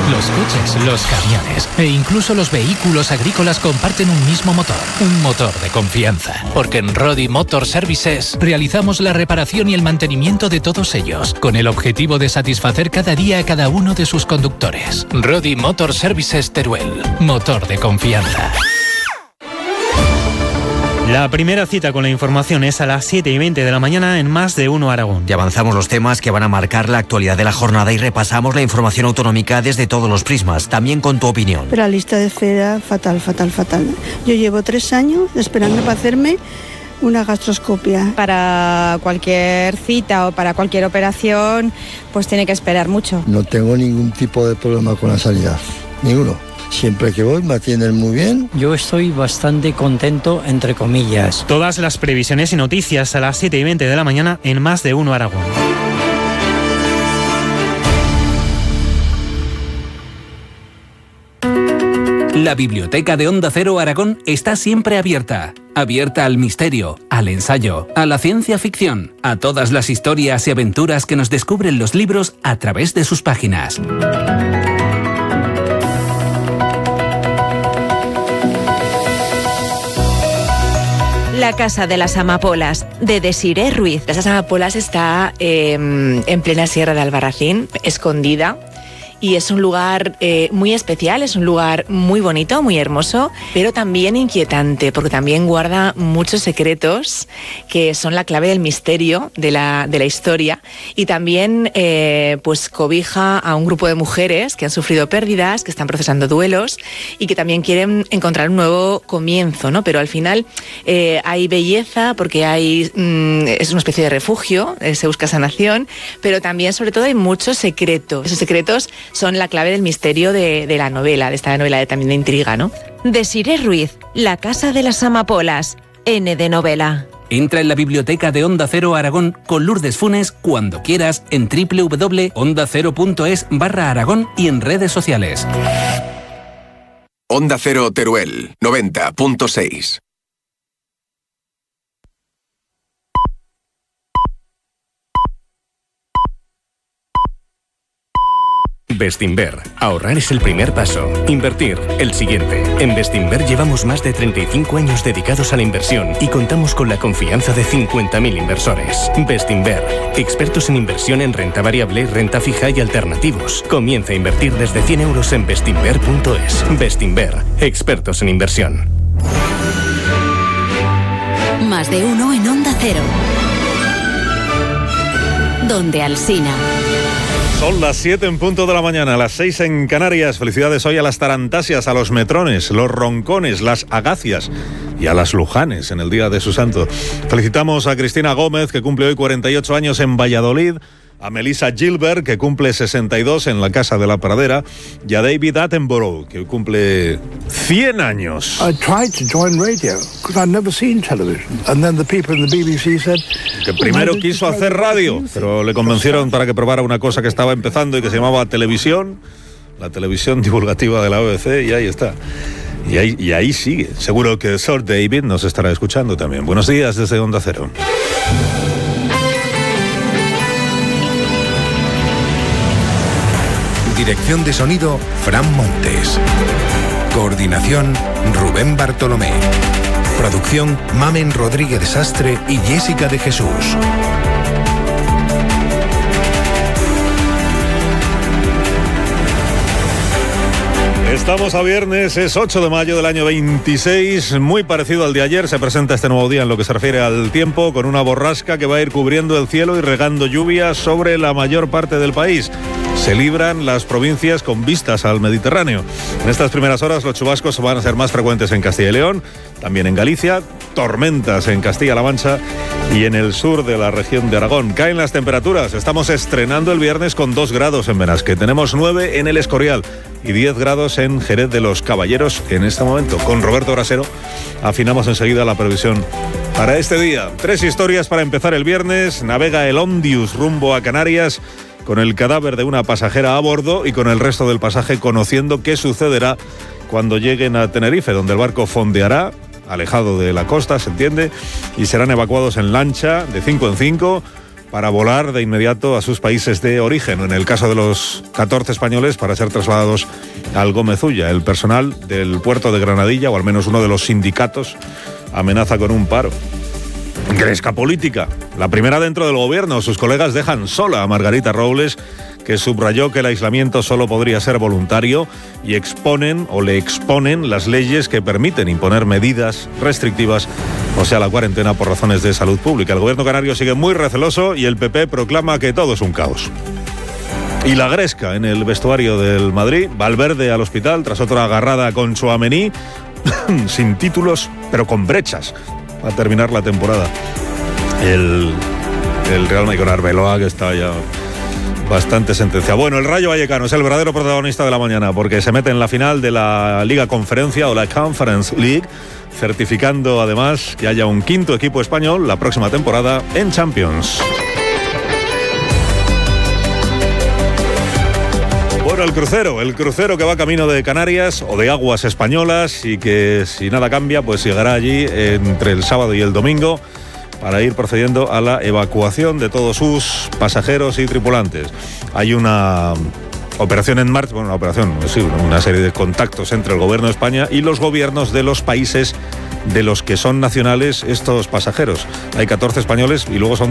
Los coches, los camiones e incluso los vehículos agrícolas comparten un mismo motor. Un motor de confianza. Porque en Rodi Motor Services realizamos la reparación y el mantenimiento de todos ellos, con el objetivo de satisfacer cada día a cada uno de sus conductores. Rodi Motor Services Teruel. Motor de confianza. La primera cita con la información es a las 7:20 de la mañana en Más de Uno Aragón. Y avanzamos los temas que van a marcar la actualidad de la jornada y repasamos la información autonómica desde todos los prismas, también con tu opinión. Pero la lista de espera, fatal. Yo llevo 3 años esperando para hacerme una gastroscopia. Para cualquier cita o para cualquier operación, pues tiene que esperar mucho. No tengo ningún tipo de problema con la sanidad, ninguno. Siempre que voy me atienden muy bien. Yo estoy bastante contento, entre comillas. Todas las previsiones y noticias a las 7:20 de la mañana en Más de Uno Aragón. La biblioteca de Onda Cero Aragón está siempre abierta. Abierta al misterio, al ensayo, a la ciencia ficción, a todas las historias y aventuras que nos descubren los libros a través de sus páginas. La Casa de las Amapolas, de Desiré Ruiz. La Casa de las Amapolas está en plena Sierra de Albarracín, escondida. Y es un lugar muy especial, es un lugar muy bonito, muy hermoso, pero también inquietante, porque también guarda muchos secretos que son la clave del misterio de la historia. Y también pues cobija a un grupo de mujeres que han sufrido pérdidas, que están procesando duelos y que también quieren encontrar un nuevo comienzo, ¿no? Pero al final hay belleza, porque es una especie de refugio, se busca sanación, pero también, sobre todo, hay muchos secretos. Esos secretos son la clave del misterio de la novela, de esta novela también de intriga, ¿no? Desiré Ruiz, La Casa de las Amapolas, N de novela. Entra en la biblioteca de Onda Cero Aragón con Lourdes Funes cuando quieras en www.ondacero.es/Aragón y en redes sociales. Onda Cero Teruel, 90.6. Bestinver. Ahorrar es el primer paso. Invertir, el siguiente. En Bestinver llevamos más de 35 años dedicados a la inversión y contamos con la confianza de 50.000 inversores. Bestinver. Expertos en inversión en renta variable, renta fija y alternativos. Comienza a invertir desde 100 euros en bestinver.es. Bestinver. Expertos en inversión. Más de uno en Onda Cero. Donde Alsina. Son las 7 en punto de la mañana, las 6 en Canarias. Felicidades hoy a las tarantasias, a los metrones, los roncones, las agacias y a las lujanes en el día de su santo. Felicitamos a Cristina Gómez, que cumple hoy 48 años en Valladolid, a Melissa Gilbert, que cumple 62 en la Casa de la Pradera, y a David Attenborough, que cumple 100 años. I tried to join radio because I'd never seen television, and then the people in the BBC said que primero quiso hacer radio, pero le convencieron para que probara una cosa que estaba empezando y que se llamaba televisión, la televisión divulgativa de la BBC, y ahí está. Y ahí sigue. Seguro que Sir David nos estará escuchando también. Buenos días desde Onda Cero. Dirección de sonido, Fran Montes. Coordinación, Rubén Bartolomé. Producción, Mamen Rodríguez de Sastre y Jessica de Jesús. Estamos a viernes, es 8 de mayo del año 26, muy parecido al de ayer. Se presenta este nuevo día en lo que se refiere al tiempo, con una borrasca que va a ir cubriendo el cielo y regando lluvias sobre la mayor parte del país. Se libran las provincias con vistas al Mediterráneo. En estas primeras horas los chubascos van a ser más frecuentes en Castilla y León, también en Galicia, tormentas en Castilla-La Mancha y en el sur de la región de Aragón. Caen las temperaturas, estamos estrenando el viernes con 2 grados en Benasque, tenemos 9 en el Escorial y 10 grados en Jerez de los Caballeros en este momento. Con Roberto Brasero afinamos enseguida la previsión para este día. 3 historias para empezar el viernes. Navega el Ondius rumbo a Canarias con el cadáver de una pasajera a bordo y con el resto del pasaje conociendo qué sucederá cuando lleguen a Tenerife, donde el barco fondeará, alejado de la costa, se entiende, y serán evacuados en lancha de 5 en 5 para volar de inmediato a sus países de origen. En el caso de los 14 españoles, para ser trasladados al Gómez Ulla. El personal del puerto de Granadilla, o al menos uno de los sindicatos, amenaza con un paro. Gresca política. La primera dentro del gobierno. Sus colegas dejan sola a Margarita Robles, que subrayó que el aislamiento solo podría ser voluntario, y le exponen las leyes que permiten imponer medidas restrictivas, o sea, la cuarentena, por razones de salud pública. El gobierno canario sigue muy receloso y el PP proclama que todo es un caos. Y la gresca en el vestuario del Madrid. Valverde al hospital tras otra agarrada con Tchouaméni, sin títulos, pero con brechas, a terminar la temporada. El Real Madrid con Arbeloa, que está ya bastante sentencia. Bueno, el Rayo Vallecano es el verdadero protagonista de la mañana, porque se mete en la final de la Liga Conferencia, o la Conference League, certificando además que haya un quinto equipo español la próxima temporada en Champions. Bueno, el crucero que va camino de Canarias o de aguas españolas, y que, si nada cambia, pues llegará allí entre el sábado y el domingo para ir procediendo a la evacuación de todos sus pasajeros y tripulantes. Hay una operación en marcha, una serie de contactos entre el gobierno de España y los gobiernos de los países de los que son nacionales estos pasajeros. Hay 14 españoles y luego son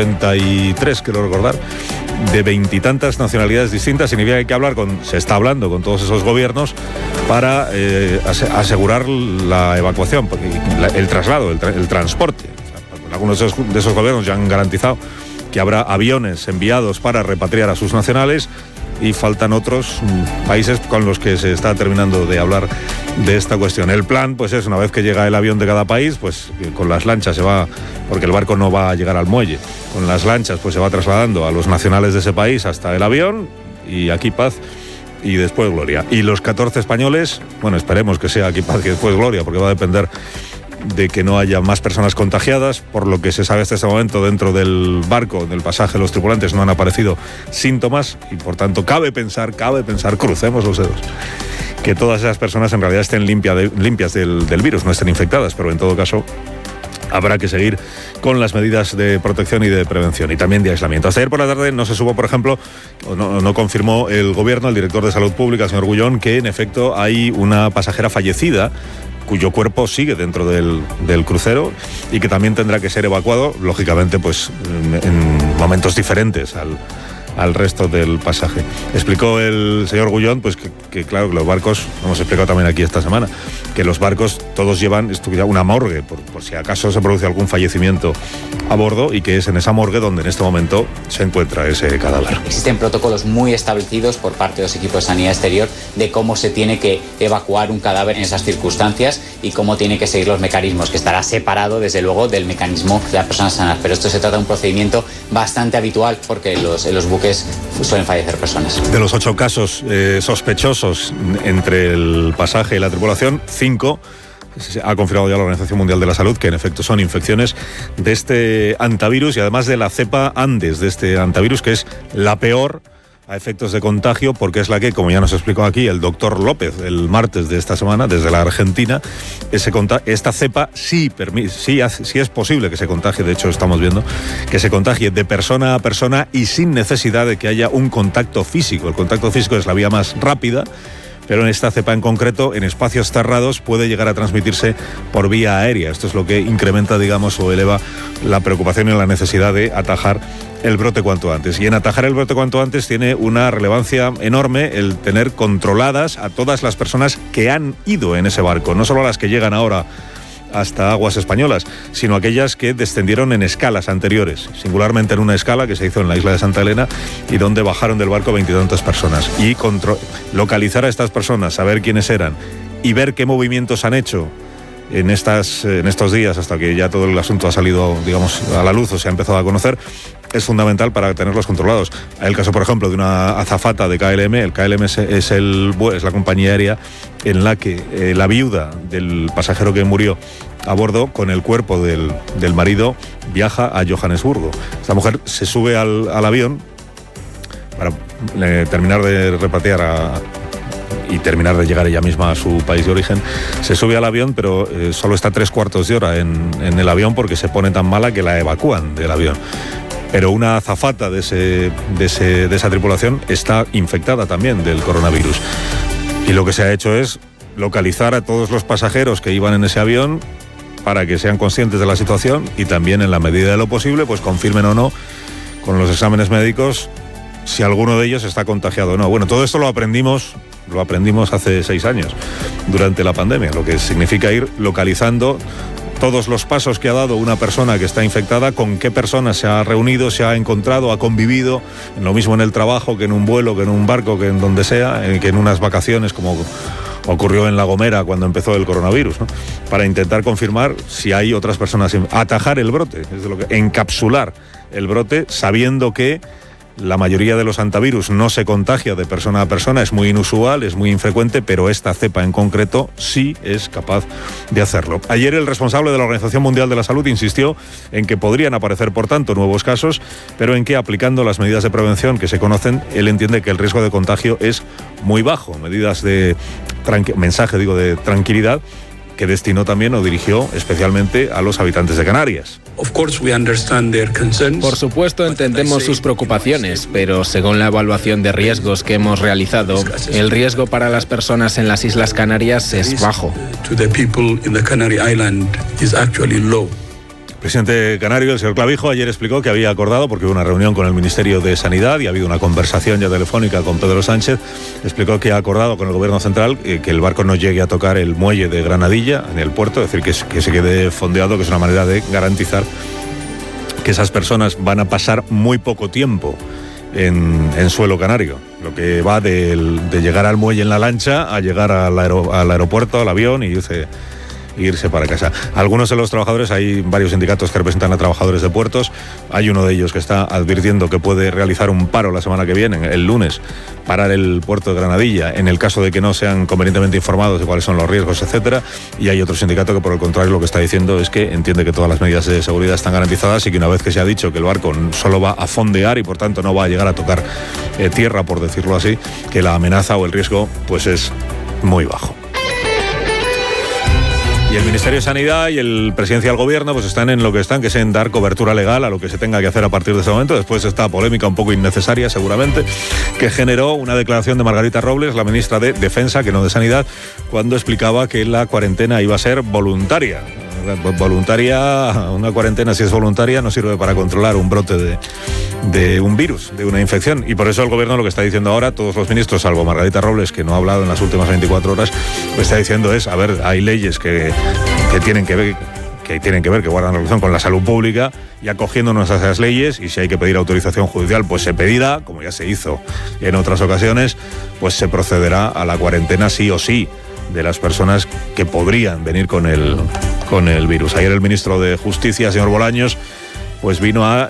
133, quiero recordar, de 20 y tantas nacionalidades distintas. Significa que hay que hablar se está hablando con todos esos gobiernos para asegurar la evacuación, el traslado, el transporte. Algunos de esos gobiernos ya han garantizado que habrá aviones enviados para repatriar a sus nacionales, y faltan otros países con los que se está terminando de hablar de esta cuestión. El plan, pues es, una vez que llega el avión de cada país, pues con las lanchas se va, porque el barco no va a llegar al muelle, con las lanchas pues se va trasladando a los nacionales de ese país hasta el avión, y aquí paz y después gloria. Y los 14 españoles, bueno, esperemos que sea aquí paz y después gloria, porque va a depender de que no haya más personas contagiadas. Por lo que se sabe hasta este momento, dentro del barco, del pasaje, los tripulantes no han aparecido síntomas, y por tanto cabe pensar, crucemos los dedos, que todas esas personas en realidad estén limpias del virus, no estén infectadas, pero en todo caso habrá que seguir con las medidas de protección y de prevención, y también de aislamiento. Hasta ayer por la tarde no se supo, por ejemplo, no confirmó el gobierno, el director de Salud Pública, señor Gullón, que en efecto hay una pasajera fallecida cuyo cuerpo sigue dentro del crucero, y que también tendrá que ser evacuado, lógicamente, pues en momentos diferentes al resto del pasaje. Explicó el señor Gullón, pues que claro, que los barcos, hemos explicado también aquí esta semana, que los barcos todos llevan una morgue, por si acaso se produce algún fallecimiento a bordo, y que es en esa morgue donde en este momento se encuentra ese cadáver. Existen protocolos muy establecidos por parte de los equipos de sanidad exterior de cómo se tiene que evacuar un cadáver en esas circunstancias y cómo tiene que seguir los mecanismos, que estará separado desde luego del mecanismo de las personas sanas. Pero esto se trata de un procedimiento bastante habitual, porque en los buques suelen fallecer personas. De los 8 casos sospechosos entre el pasaje y la tripulación, 5 ha confirmado ya la Organización Mundial de la Salud que en efecto son infecciones de este hantavirus, y además de la cepa Andes de este hantavirus, que es la peor a efectos de contagio, porque es la que, como ya nos explicó aquí el doctor López el martes de esta semana, desde la Argentina, esta cepa sí es posible que se contagie. De hecho, estamos viendo que se contagie de persona a persona y sin necesidad de que haya un contacto físico. El contacto físico es la vía más rápida, pero en esta cepa en concreto, en espacios cerrados, puede llegar a transmitirse por vía aérea. Esto es lo que incrementa, digamos, o eleva la preocupación y la necesidad de atajar el brote cuanto antes. Y en atajar el brote cuanto antes tiene una relevancia enorme el tener controladas a todas las personas que han ido en ese barco, no solo a las que llegan ahora hasta aguas españolas, sino aquellas que descendieron en escalas anteriores, singularmente en una escala que se hizo en la isla de Santa Elena, y donde bajaron del barco 20 y tantas personas. Y localizar a estas personas, saber quiénes eran y ver qué movimientos han hecho en estos días, hasta que ya todo el asunto ha salido, digamos, a la luz o se ha empezado a conocer, es fundamental para tenerlos controlados. Hay el caso, por ejemplo, de una azafata de KLM. El KLM es la compañía aérea en la que la viuda del pasajero que murió a bordo, con el cuerpo del marido, viaja a Johannesburgo. Esta mujer se sube al avión para terminar de repatriar y terminar de llegar ella misma a su país de origen. Se sube al avión, pero solo está 3/4 de hora en el avión, porque se pone tan mala que la evacúan del avión. Pero una azafata de esa tripulación está infectada también del coronavirus. Y lo que se ha hecho es localizar a todos los pasajeros que iban en ese avión para que sean conscientes de la situación y también, en la medida de lo posible, pues confirmen o no con los exámenes médicos si alguno de ellos está contagiado o no. Bueno, todo esto lo aprendimos hace 6 años, durante la pandemia, lo que significa ir localizando todos los pasos que ha dado una persona que está infectada, con qué persona se ha reunido, se ha encontrado, ha convivido, lo mismo en el trabajo, que en un vuelo, que en un barco, que en donde sea, que en unas vacaciones, como ocurrió en La Gomera cuando empezó el coronavirus, ¿no? Para intentar confirmar si hay otras personas, atajar el brote, encapsular el brote, sabiendo que la mayoría de los antivirus no se contagia de persona a persona, es muy inusual, es muy infrecuente, pero esta cepa en concreto sí es capaz de hacerlo. Ayer el responsable de la Organización Mundial de la Salud insistió en que podrían aparecer, por tanto, nuevos casos, pero en que, aplicando las medidas de prevención que se conocen, él entiende que el riesgo de contagio es muy bajo. Medidas de de tranquilidad que destinó también o dirigió especialmente a los habitantes de Canarias. Por supuesto, entendemos sus preocupaciones, pero según la evaluación de riesgos que hemos realizado, el riesgo para las personas en las Islas Canarias es bajo. El presidente canario, el señor Clavijo, ayer explicó que había acordado, porque hubo una reunión con el Ministerio de Sanidad y ha habido una conversación ya telefónica con Pedro Sánchez, explicó que ha acordado con el Gobierno Central que el barco no llegue a tocar el muelle de Granadilla, en el puerto, es decir, que se quede fondeado, que es una manera de garantizar que esas personas van a pasar muy poco tiempo en suelo canario, lo que va de llegar al muelle en la lancha a llegar al aeropuerto, al avión y irse para casa. Algunos de los trabajadores, hay varios sindicatos que representan a trabajadores de puertos, hay uno de ellos que está advirtiendo que puede realizar un paro la semana que viene, el lunes, parar el puerto de Granadilla, en el caso de que no sean convenientemente informados de cuáles son los riesgos, etcétera, y hay otro sindicato que, por el contrario, lo que está diciendo es que entiende que todas las medidas de seguridad están garantizadas y que una vez que se ha dicho que el barco solo va a fondear y por tanto no va a llegar a tocar tierra, por decirlo así, que la amenaza o el riesgo pues es muy bajo. Y el Ministerio de Sanidad y el Presidencia del Gobierno pues están en lo que están, que es en dar cobertura legal a lo que se tenga que hacer a partir de ese momento, después de esta polémica un poco innecesaria seguramente, que generó una declaración de Margarita Robles, la ministra de Defensa, que no de Sanidad, cuando explicaba que la cuarentena iba a ser voluntaria. Una cuarentena, si es voluntaria, no sirve para controlar un brote de un virus, de una infección. Y por eso el Gobierno lo que está diciendo ahora, todos los ministros, salvo Margarita Robles, que no ha hablado en las últimas 24 horas, lo que está diciendo es, a ver, hay leyes que tienen que ver, que guardan relación con la salud pública, y acogiéndonos a esas leyes, y si hay que pedir autorización judicial, pues se pedirá, como ya se hizo en otras ocasiones, pues se procederá a la cuarentena sí o sí de las personas que podrían venir con el virus. Ayer el ministro de Justicia, señor Bolaños, pues vino a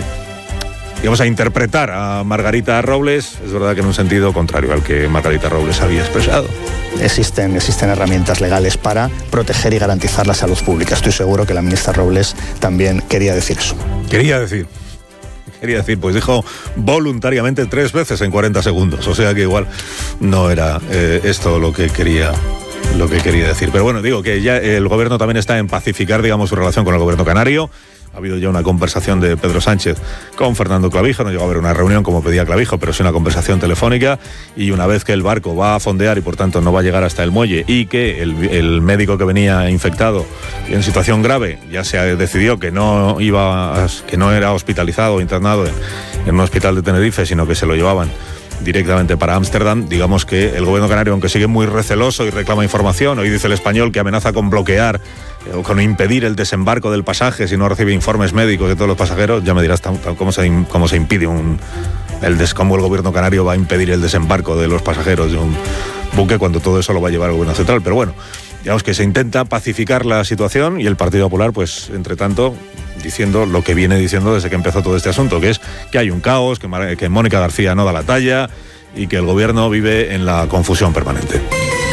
interpretar a Margarita Robles, es verdad que en un sentido contrario al que Margarita Robles había expresado. Existen herramientas legales para proteger y garantizar la salud pública. Estoy seguro que la ministra Robles también quería decir eso. Quería decir, pues dijo voluntariamente 3 veces en 40 segundos, o sea que igual no era esto lo que quería decir. Pero bueno, digo que ya el Gobierno también está en pacificar, digamos, su relación con el Gobierno canario. Ha habido ya una conversación de Pedro Sánchez con Fernando Clavijo, no llegó a haber una reunión como pedía Clavijo, pero sí una conversación telefónica, y una vez que el barco va a fondear y por tanto no va a llegar hasta el muelle, y que el médico que venía infectado en situación grave ya se decidió que no era hospitalizado o internado en un hospital de Tenerife, sino que se lo llevaban directamente para Ámsterdam, digamos que el Gobierno canario, aunque sigue muy receloso y reclama información, hoy dice El Español que amenaza con bloquear o con impedir el desembarco del pasaje si no recibe informes médicos de todos los pasajeros. Ya me dirás cómo se impide cómo el Gobierno canario va a impedir el desembarco de los pasajeros de un buque cuando todo eso lo va a llevar el Gobierno central. Pero bueno, digamos que se intenta pacificar la situación, y el Partido Popular, pues entre tanto, diciendo lo que viene diciendo desde que empezó todo este asunto, que es que hay un caos, que Mónica García no da la talla y que el Gobierno vive en la confusión permanente.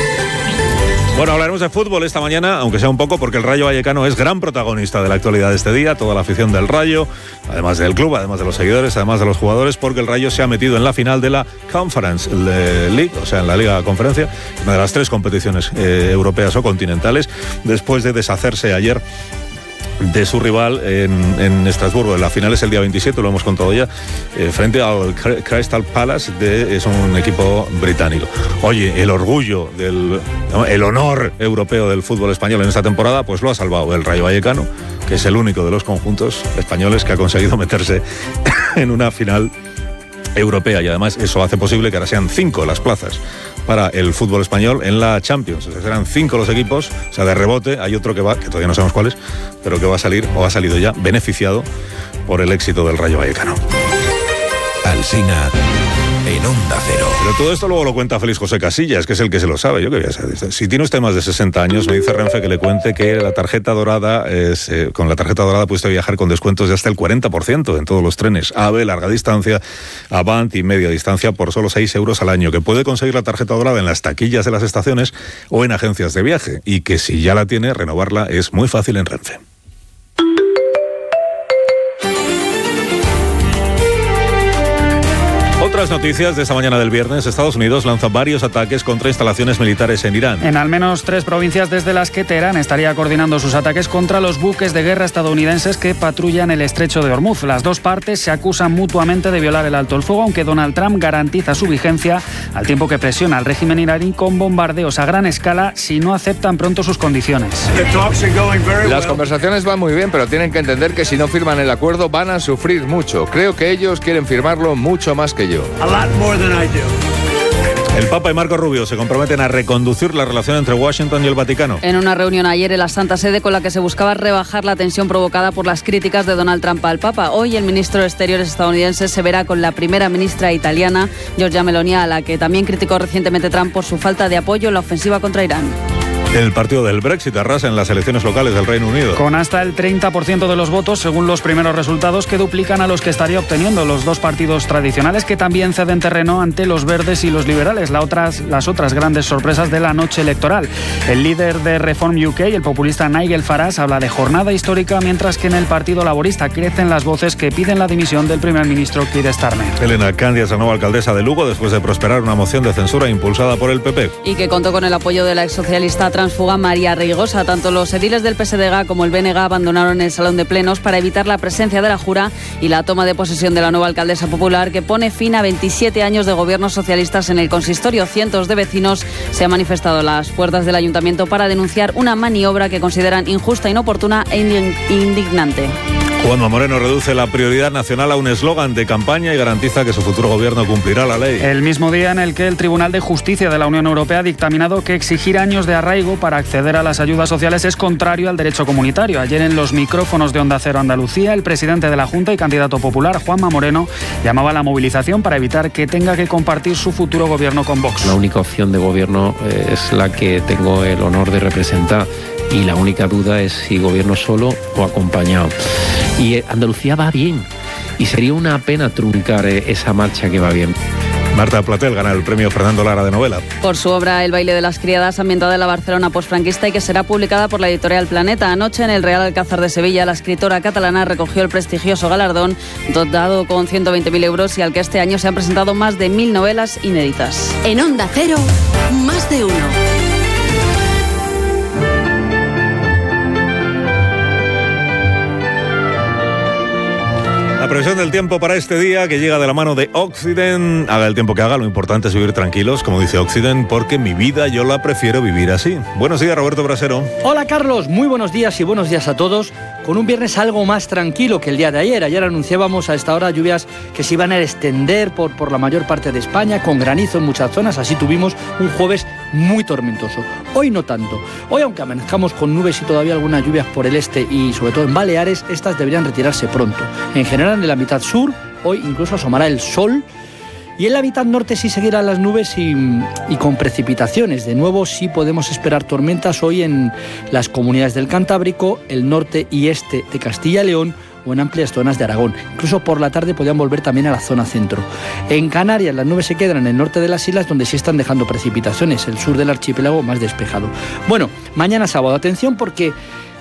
Bueno, hablaremos de fútbol esta mañana, aunque sea un poco, porque el Rayo Vallecano es gran protagonista de la actualidad de este día, toda la afición del Rayo, además del club, además de los seguidores, además de los jugadores, porque el Rayo se ha metido en la final de la Conference League, o sea, en la Liga Conferencia, una de las 3 competiciones europeas o continentales, después de deshacerse ayer de su rival en Estrasburgo. La final es el día 27, lo hemos contado ya, frente al Crystal Palace, es un equipo británico. Oye, el orgullo, el honor europeo del fútbol español en esta temporada, pues lo ha salvado el Rayo Vallecano, que es el único de los conjuntos españoles que ha conseguido meterse en una final europea, y además eso hace posible que ahora sean 5 las plazas para el fútbol español en la Champions. O sea, serán 5 los equipos, o sea, de rebote hay otro que todavía no sabemos cuál es, pero que va a salir, o ha salido ya, beneficiado por el éxito del Rayo Vallecano. Alsina en Onda Cero. Pero todo esto luego lo cuenta Félix José Casillas, que es el que se lo sabe. Yo qué voy a saber. Si tiene usted más de 60 años, me dice Renfe que le cuente que la tarjeta dorada con la tarjeta dorada puede usted viajar con descuentos de hasta el 40% en todos los trenes AVE, larga distancia, Avant y media distancia por solo 6 euros al año, que puede conseguir la tarjeta dorada en las taquillas de las estaciones o en agencias de viaje, y que si ya la tiene, renovarla es muy fácil en Renfe. Otras noticias de esta mañana del viernes. Estados Unidos lanza varios ataques contra instalaciones militares en Irán. En al menos 3 provincias desde las que Teherán estaría coordinando sus ataques contra los buques de guerra estadounidenses que patrullan el estrecho de Hormuz. Las dos partes se acusan mutuamente de violar el alto el fuego, aunque Donald Trump garantiza su vigencia, al tiempo que presiona al régimen iraní con bombardeos a gran escala si no aceptan pronto sus condiciones. Las conversaciones van muy bien, pero tienen que entender que si no firman el acuerdo van a sufrir mucho. Creo que ellos quieren firmarlo mucho más que yo. El Papa y Marco Rubio se comprometen a reconducir la relación entre Washington y el Vaticano. En una reunión ayer en la Santa Sede con la que se buscaba rebajar la tensión provocada por las críticas de Donald Trump al Papa. Hoy el ministro de Exteriores estadounidense se verá con la primera ministra italiana, Giorgia Meloni, a la que también criticó recientemente Trump por su falta de apoyo en la ofensiva contra Irán. El partido del Brexit arrasa en las elecciones locales del Reino Unido. Con hasta el 30% de los votos, según los primeros resultados, que duplican a los que estaría obteniendo los dos partidos tradicionales, que también ceden terreno ante los verdes y los liberales, las otras grandes sorpresas de la noche electoral. El líder de Reform UK, el populista Nigel Farage, habla de jornada histórica, mientras que en el Partido Laborista crecen las voces que piden la dimisión del primer ministro Keir Starmer. Elena Candia es la nueva alcaldesa de Lugo después de prosperar una moción de censura impulsada por el PP. Y que contó con el apoyo de la exsocialista transfuga María Reigosa. Tanto los ediles del PSDG como el BNG abandonaron el salón de plenos para evitar la presencia de la Jura y la toma de posesión de la nueva alcaldesa popular, que pone fin a 27 años de gobiernos socialistas en el consistorio. Cientos de vecinos se han manifestado a las puertas del ayuntamiento para denunciar una maniobra que consideran injusta, inoportuna e indignante. Juanma Moreno reduce la prioridad nacional a un eslogan de campaña y garantiza que su futuro gobierno cumplirá la ley. El mismo día en el que el Tribunal de Justicia de la Unión Europea ha dictaminado que exigir años de arraigo para acceder a las ayudas sociales es contrario al derecho comunitario. Ayer en los micrófonos de Onda Cero Andalucía, el presidente de la Junta y candidato popular, Juanma Moreno, llamaba a la movilización para evitar que tenga que compartir su futuro gobierno con Vox. La única opción de gobierno es la que tengo el honor de representar. Y la única duda es si gobierno solo o acompañado. Y Andalucía va bien. Y sería una pena truncar esa marcha que va bien. Marta Platel gana el premio Fernando Lara de novela. Por su obra El baile de las criadas, ambientada en la Barcelona posfranquista y que será publicada por la editorial Planeta. Anoche en el Real Alcázar de Sevilla, la escritora catalana recogió el prestigioso galardón, dotado con 120.000 euros y al que este año se han presentado más de 1.000 novelas inéditas. En Onda Cero, más de uno. La previsión del tiempo para este día, que llega de la mano de Occident. Haga el tiempo que haga, lo importante es vivir tranquilos, como dice Occident, porque mi vida yo la prefiero vivir así. Buenos días, Roberto Brasero. Hola, Carlos. Muy buenos días y buenos días a todos. Con un viernes algo más tranquilo que el día de ayer. Ayer anunciábamos a esta hora lluvias que se iban a extender por la mayor parte de España, con granizo en muchas zonas. Así tuvimos un jueves muy tormentoso. Hoy no tanto. Hoy, aunque amanezcamos con nubes y todavía algunas lluvias por el este y sobre todo en Baleares, estas deberían retirarse pronto. En general, en la mitad sur, hoy incluso asomará el sol. Y en la mitad norte sí seguirán las nubes y con precipitaciones. De nuevo sí podemos esperar tormentas hoy en las comunidades del Cantábrico, el norte y este de Castilla y León o en amplias zonas de Aragón. Incluso por la tarde podrían volver también a la zona centro. En Canarias las nubes se quedan en el norte de las islas, donde sí están dejando precipitaciones. El sur del archipiélago más despejado. Bueno, mañana sábado, atención porque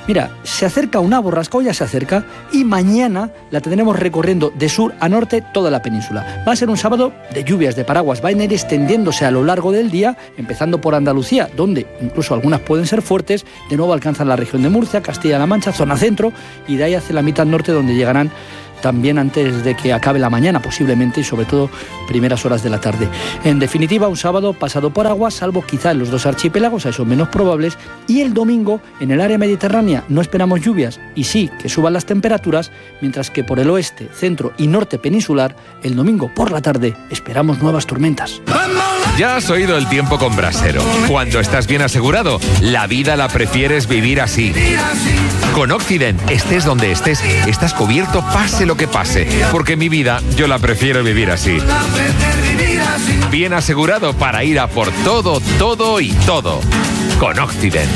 Mira, se acerca una borrasca, ya se acerca, y mañana la tendremos recorriendo de sur a norte toda la península. Va a ser un sábado de lluvias, de paraguas, va a ir extendiéndose a lo largo del día, empezando por Andalucía, donde incluso algunas pueden ser fuertes, de nuevo alcanzan la región de Murcia, Castilla-La Mancha, zona centro, y de ahí hacia la mitad norte, donde llegarán también antes de que acabe la mañana posiblemente, y sobre todo primeras horas de la tarde. En definitiva, un sábado pasado por agua, salvo quizá en los dos archipiélagos, a esos menos probables, y el domingo en el área mediterránea no esperamos lluvias y sí que suban las temperaturas, mientras que por el oeste, centro y norte peninsular, el domingo por la tarde esperamos nuevas tormentas. Ya has oído el tiempo con Brasero. Cuando estás bien asegurado, la vida la prefieres vivir así. Con Occident, estés donde estés, estás cubierto pase lo que pase, porque mi vida yo la prefiero vivir así. Bien asegurado para ir a por todo, todo y todo. Con Occident.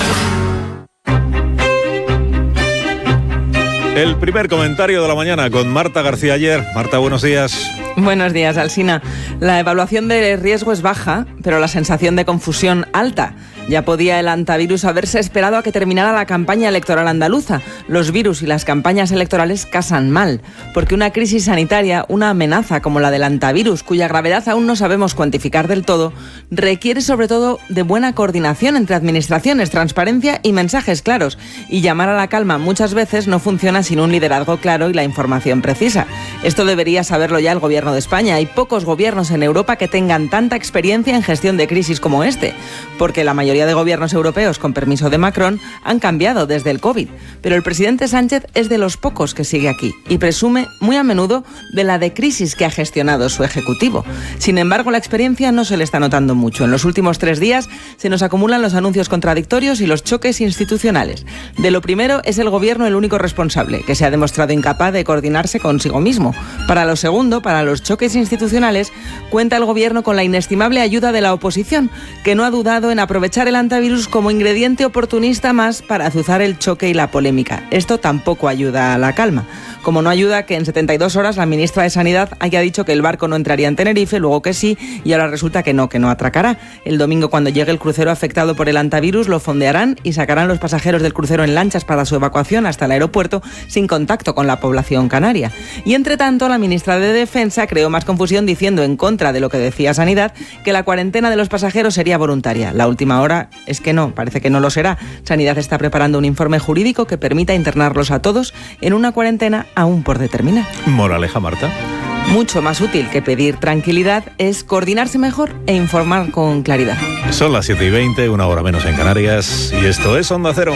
El primer comentario de la mañana con Marta García Ayer. Marta, buenos días. Buenos días, Alsina. La evaluación de riesgo es baja, pero la sensación de confusión alta. Ya podía el antivirus haberse esperado a que terminara la campaña electoral andaluza. Los virus y las campañas electorales casan mal, porque una crisis sanitaria, una amenaza como la del antivirus, cuya gravedad aún no sabemos cuantificar del todo, requiere sobre todo de buena coordinación entre administraciones, transparencia y mensajes claros. Y llamar a la calma muchas veces no funciona sin un liderazgo claro y la información precisa. Esto debería saberlo ya el Gobierno de España. Hay pocos gobiernos en Europa que tengan tanta experiencia en gestión de crisis como este, porque la mayoría de gobiernos europeos, con permiso de Macron, han cambiado desde el COVID. Pero el presidente Sánchez es de los pocos que sigue aquí y presume muy a menudo de la de crisis que ha gestionado su ejecutivo. Sin embargo, la experiencia no se le está notando mucho. En los últimos 3 días se nos acumulan los anuncios contradictorios y los choques institucionales. De lo primero es el gobierno el único responsable, que se ha demostrado incapaz de coordinarse consigo mismo. Para lo segundo, para los choques institucionales, cuenta el gobierno con la inestimable ayuda de la oposición, que no ha dudado en aprovechar el antivirus como ingrediente oportunista más para azuzar el choque y la polémica. Esto tampoco ayuda a la calma. Como no ayuda que en 72 horas la ministra de Sanidad haya dicho que el barco no entraría en Tenerife, luego que sí, y ahora resulta que no atracará. El domingo, cuando llegue el crucero afectado por el antivirus, lo fondearán y sacarán los pasajeros del crucero en lanchas para su evacuación hasta el aeropuerto sin contacto con la población canaria. Y entre tanto, la ministra de Defensa creó más confusión diciendo, en contra de lo que decía Sanidad, que la cuarentena de los pasajeros sería voluntaria. La última hora es que no, parece que no lo será. Sanidad está preparando un informe jurídico que permita internarlos a todos en una cuarentena aún por determinar. Moraleja, Marta. Mucho más útil que pedir tranquilidad es coordinarse mejor e informar con claridad. Son las 7:20, una hora menos en Canarias, y esto es Onda Cero.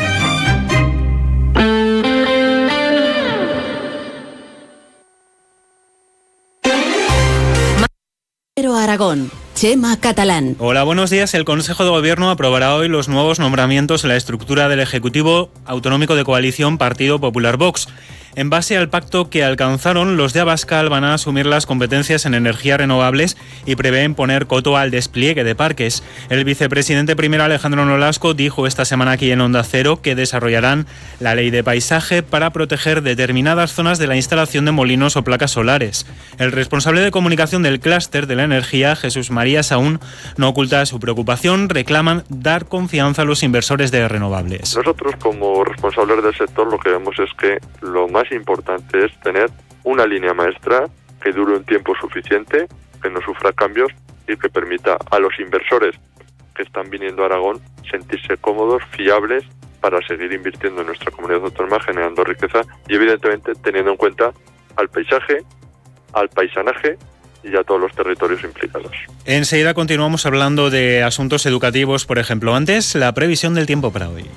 Aragón. Chema Catalán. Hola, buenos días. El Consejo de Gobierno aprobará hoy los nuevos nombramientos en la estructura del Ejecutivo Autonómico de Coalición Partido Popular Vox. En base al pacto que alcanzaron, los de Abascal van a asumir las competencias en energías renovables y prevén poner coto al despliegue de parques. El vicepresidente primero, Alejandro Nolasco, dijo esta semana aquí en Onda Cero que desarrollarán la ley de paisaje para proteger determinadas zonas de la instalación de molinos o placas solares. El responsable de comunicación del clúster de la energía, Jesús María Saún, no oculta su preocupación. Reclaman dar confianza a los inversores de renovables. Nosotros, como responsables del sector, lo que vemos es que lo más importante es tener una línea maestra que dure un tiempo suficiente, que no sufra cambios y que permita a los inversores que están viniendo a Aragón sentirse cómodos, fiables, para seguir invirtiendo en nuestra comunidad autónoma, generando riqueza y evidentemente teniendo en cuenta al paisaje, al paisanaje y a todos los territorios implicados. Enseguida continuamos hablando de asuntos educativos, por ejemplo. Antes, la previsión del tiempo para hoy.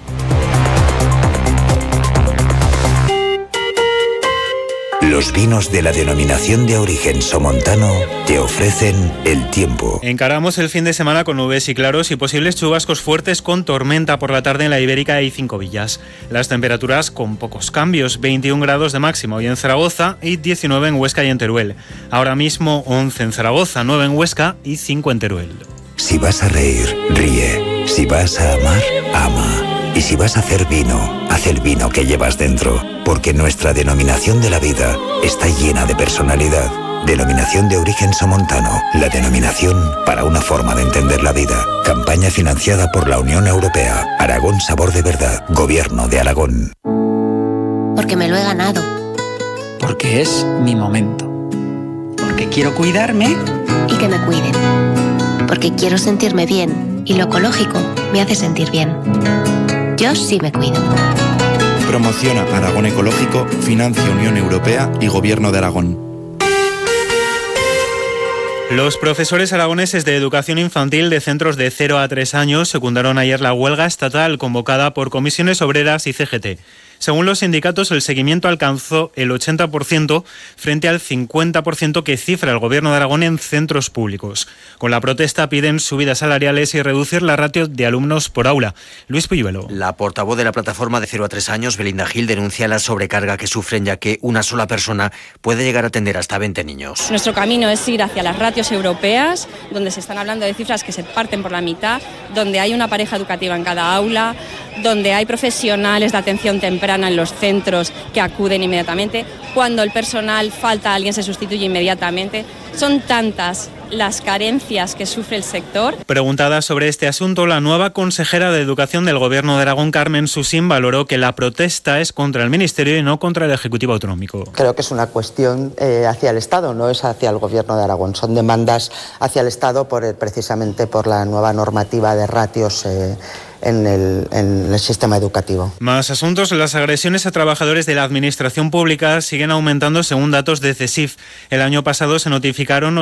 Los vinos de la denominación de origen somontano te ofrecen el tiempo. Encaramos el fin de semana con nubes y claros y posibles chubascos fuertes con tormenta por la tarde en la Ibérica y 5 villas. Las temperaturas con pocos cambios, 21 grados de máximo hoy en Zaragoza y 19 en Huesca y en Teruel. Ahora mismo 11 en Zaragoza, 9 en Huesca y 5 en Teruel. Si vas a reír, ríe. Si vas a amar, ama. Y si vas a hacer vino, haz el vino que llevas dentro, porque nuestra denominación de la vida está llena de personalidad. Denominación de origen somontano, la denominación para una forma de entender la vida. Campaña financiada por la Unión Europea. Aragón Sabor de Verdad, Gobierno de Aragón. Porque me lo he ganado. Porque es mi momento. Porque quiero cuidarme. Y que me cuiden. Porque quiero sentirme bien. Y lo ecológico me hace sentir bien. Yo sí me cuido. Promociona Aragón Ecológico, financia Unión Europea y Gobierno de Aragón. Los profesores aragoneses de educación infantil de centros de 0 a 3 años secundaron ayer la huelga estatal convocada por comisiones obreras y CGT. Según los sindicatos, el seguimiento alcanzó el 80% frente al 50% que cifra el Gobierno de Aragón en centros públicos. Con la protesta piden subidas salariales y reducir la ratio de alumnos por aula. Luis Puyuelo. La portavoz de la plataforma de 0 a 3 años, Belinda Gil, denuncia la sobrecarga que sufren, ya que una sola persona puede llegar a atender hasta 20 niños. Nuestro camino es ir hacia las ratios europeas, donde se están hablando de cifras que se parten por la mitad, donde hay una pareja educativa en cada aula, donde hay profesionales de atención temprana en los centros que acuden inmediatamente. Cuando el personal falta, alguien se sustituye inmediatamente. Son tantas las carencias que sufre el sector. Preguntada sobre este asunto, la nueva consejera de Educación del Gobierno de Aragón, Carmen Susín, valoró que la protesta es contra el Ministerio y no contra el Ejecutivo Autonómico. Creo que es una cuestión hacia el Estado, no es hacia el Gobierno de Aragón. Son demandas hacia el Estado precisamente por la nueva normativa de ratios en el sistema educativo. Más asuntos. Las agresiones a trabajadores de la Administración Pública siguen aumentando según datos de CESIF. El año pasado se notificaron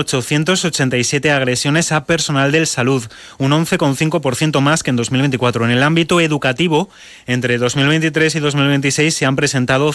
887 agresiones a personal del salud, un 11,5% más que en 2024. En el ámbito educativo, entre 2023 y 2026 se han presentado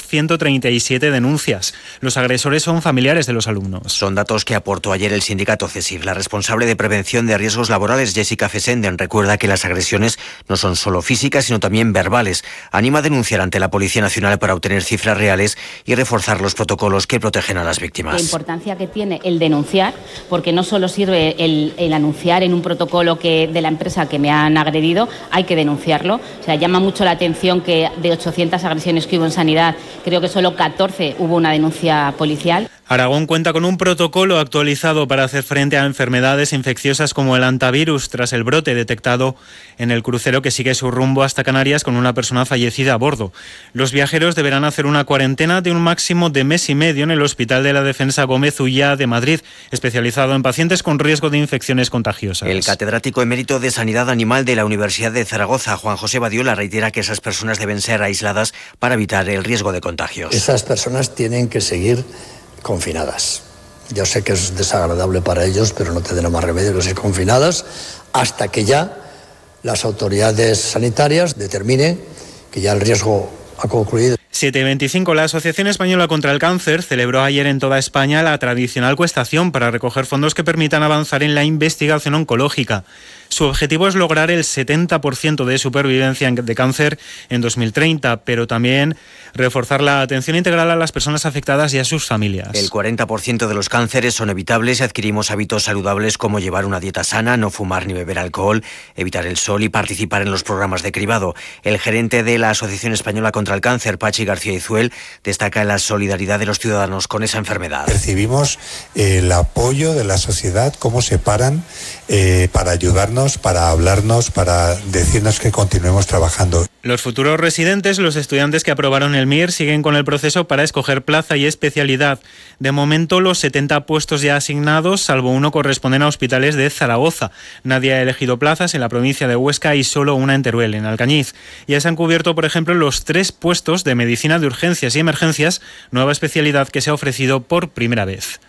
137 denuncias. Los agresores son familiares de los alumnos. Son datos que aportó ayer el sindicato CESIF. La responsable de prevención de riesgos laborales, Jessica Fessenden, recuerda que las agresiones no son solo físicas, sino también verbales. Anima a denunciar ante la Policía Nacional para obtener cifras reales y reforzar los protocolos que protegen a las víctimas. La importancia que tiene el denunciar, porque no solo sirve el anunciar en un protocolo de la empresa que me han agredido, hay que denunciarlo. O sea, llama mucho la atención que de 800 agresiones que hubo en sanidad, creo que solo 14 hubo una denuncia policial. Aragón cuenta con un protocolo actualizado para hacer frente a enfermedades infecciosas como el hantavirus tras el brote detectado en el crucero que sigue su rumbo hasta Canarias con una persona fallecida a bordo. Los viajeros deberán hacer una cuarentena de un máximo de mes y medio en el Hospital de la Defensa Gómez Ullá de Madrid, especializado en pacientes con riesgo de infecciones contagiosas. El catedrático emérito de Sanidad Animal de la Universidad de Zaragoza, Juan José Badiola, reitera que esas personas deben ser aisladas para evitar el riesgo de contagios. Esas personas tienen que seguir confinadas. Yo sé que es desagradable para ellos, pero no tendrán más remedio que ser confinadas hasta que ya las autoridades sanitarias determinen que ya el riesgo ha concluido. 7:25. La Asociación Española contra el Cáncer celebró ayer en toda España la tradicional cuestación para recoger fondos que permitan avanzar en la investigación oncológica. Su objetivo es lograr el 70% de supervivencia de cáncer en 2030, pero también reforzar la atención integral a las personas afectadas y a sus familias. El 40% de los cánceres son evitables si adquirimos hábitos saludables como llevar una dieta sana, no fumar ni beber alcohol, evitar el sol y participar en los programas de cribado. El gerente de la Asociación Española contra el Cáncer, Pachi García Izuel, destaca la solidaridad de los ciudadanos con esa enfermedad. Percibimos el apoyo de la sociedad, cómo se paran para ayudarnos, para hablarnos, para decirnos que continuemos trabajando. Los futuros residentes, los estudiantes que aprobaron el MIR, siguen con el proceso para escoger plaza y especialidad. De momento, los 70 puestos ya asignados, salvo uno, corresponden a hospitales de Zaragoza. Nadie ha elegido plazas en la provincia de Huesca y solo una en Teruel, en Alcañiz. Ya se han cubierto, por ejemplo, los 3 puestos de medicina de urgencias y emergencias, nueva especialidad que se ha ofrecido por primera vez.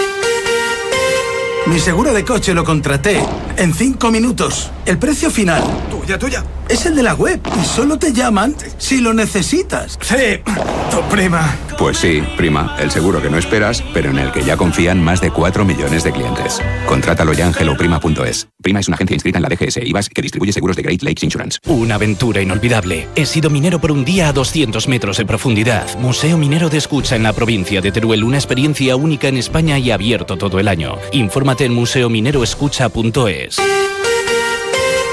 Mi seguro de coche lo contraté en 5 minutos. El precio final, tuya, es el de la web y solo te llaman si lo necesitas. Sí, tu prima. Pues sí, prima, el seguro que no esperas, pero en el que ya confían más de 4 millones de clientes. Contrátalo ya en helloprima.es. Prima es una agencia inscrita en la DGS IVAS que distribuye seguros de Great Lakes Insurance. Una aventura inolvidable. He sido minero por un día a 200 metros de profundidad. Museo Minero de Escucha en la provincia de Teruel. Una experiencia única en España y abierto todo el año. Infórmate en museomineroescucha.es.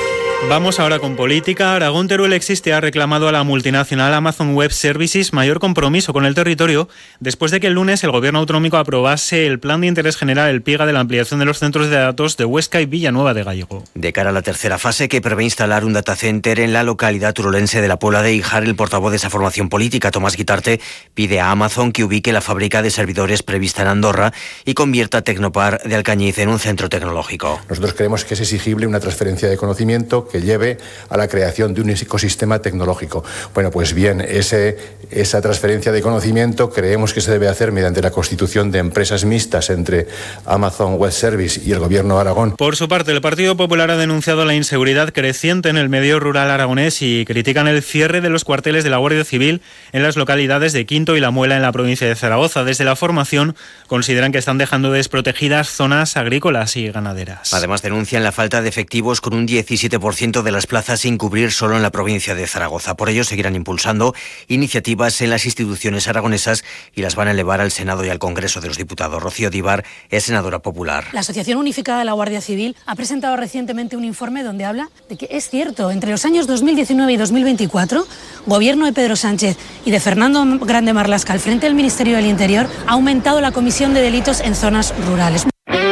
Vamos ahora con política. Aragón Teruel Existe ha reclamado a la multinacional Amazon Web Services mayor compromiso con el territorio después de que el lunes el gobierno autonómico aprobase el plan de interés general, el PIGA, de la ampliación de los centros de datos de Huesca y Villanueva de Gállego. De cara a la tercera fase, que prevé instalar un data center en la localidad turolense de la Puebla de Híjar, el portavoz de esa formación política, Tomás Guitarte, pide a Amazon que ubique la fábrica de servidores prevista en Andorra y convierta Tecnopar de Alcañiz en un centro tecnológico. Nosotros creemos que es exigible una transferencia de conocimiento que lleve a la creación de un ecosistema tecnológico. Bueno, pues bien, esa transferencia de conocimiento creemos que se debe hacer mediante la constitución de empresas mixtas entre Amazon Web Service y el Gobierno de Aragón. Por su parte, el Partido Popular ha denunciado la inseguridad creciente en el medio rural aragonés y critican el cierre de los cuarteles de la Guardia Civil en las localidades de Quinto y La Muela en la provincia de Zaragoza. Desde la formación consideran que están dejando desprotegidas zonas agrícolas y ganaderas. Además, denuncian la falta de efectivos, con un 17% de las plazas sin cubrir solo en la provincia de Zaragoza. Por ello, seguirán impulsando iniciativas en las instituciones aragonesas y las van a elevar al Senado y al Congreso de los Diputados. Rocío Díbar es senadora popular. La Asociación Unificada de la Guardia Civil ha presentado recientemente un informe donde habla de que es cierto, entre los años 2019 y 2024, gobierno de Pedro Sánchez y de Fernando Grande Marlaska al frente del Ministerio del Interior, ha aumentado la comisión de delitos en zonas rurales.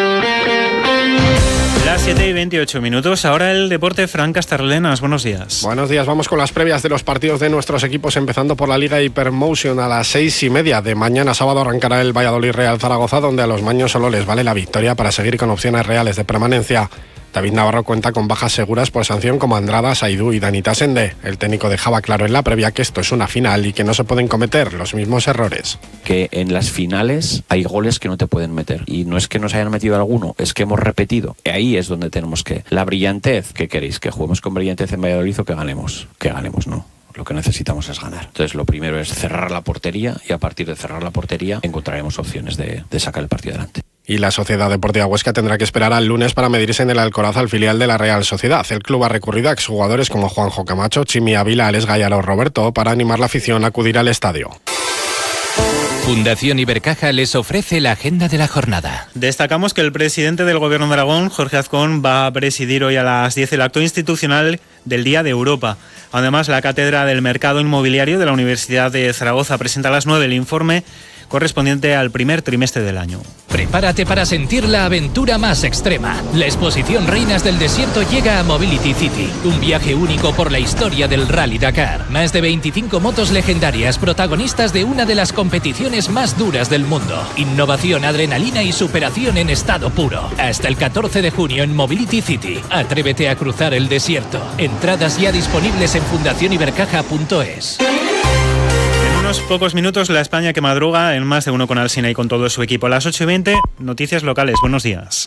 Las 7:28. Ahora el deporte. Fran Castarlenas, buenos días. Buenos días, vamos con las previas de los partidos de nuestros equipos, empezando por la Liga Hypermotion. A las 6:30 de mañana sábado arrancará el Valladolid Real Zaragoza, donde a los maños solo les vale la victoria para seguir con opciones reales de permanencia. David Navarro cuenta con bajas seguras por sanción como Andrada, Saidú y Dani Tasende. El técnico dejaba claro en la previa que esto es una final y que no se pueden cometer los mismos errores. Que en las finales hay goles que no te pueden meter. Y no es que nos hayan metido alguno, es que hemos repetido. Ahí es donde tenemos que... La brillantez, ¿qué queréis? ¿Que juguemos con brillantez en Valladolid o que ganemos? Que ganemos, no. Lo que necesitamos es ganar. Entonces lo primero es cerrar la portería y a partir de cerrar la portería encontraremos opciones de sacar el partido adelante. Y la Sociedad Deportiva Huesca tendrá que esperar al lunes para medirse en el Alcoraz al filial de la Real Sociedad. El club ha recurrido a exjugadores como Juanjo Camacho, Chimi Ávila, Alex Gallaro o Roberto para animar la afición a acudir al estadio. Fundación Ibercaja les ofrece la agenda de la jornada. Destacamos que el presidente del Gobierno de Aragón, Jorge Azcón, va a presidir hoy a las 10 el acto institucional del Día de Europa. Además, la Cátedra del Mercado Inmobiliario de la Universidad de Zaragoza presenta a las 9 el informe correspondiente al primer trimestre del año. Prepárate para sentir la aventura más extrema. La exposición Reinas del Desierto llega a Mobility City, un viaje único por la historia del Rally Dakar. Más de 25 motos legendarias, protagonistas de una de las competiciones más duras del mundo. Innovación, adrenalina y superación en estado puro. Hasta el 14 de junio en Mobility City. Atrévete a cruzar el desierto. Entradas ya disponibles en fundacionibercaja.es. Unos pocos minutos, la España que madruga en Más de Uno con Alsina y con todo su equipo. A las 8:20, noticias locales. Buenos días.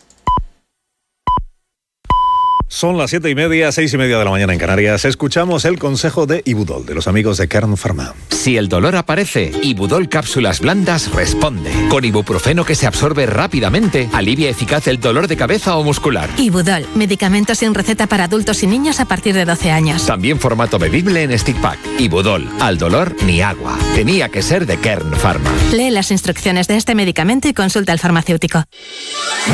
Son las 7:30, 6:30 de la mañana en Canarias. Escuchamos el consejo de Ibudol, de los amigos de Kern Pharma. Si el dolor aparece, Ibudol Cápsulas Blandas responde. Con ibuprofeno que se absorbe rápidamente, alivia eficaz el dolor de cabeza o muscular. Ibudol, medicamento sin receta para adultos y niños a partir de 12 años. También formato bebible en stick pack. Ibudol, al dolor ni agua. Tenía que ser de Kern Pharma. Lee las instrucciones de este medicamento y consulta al farmacéutico.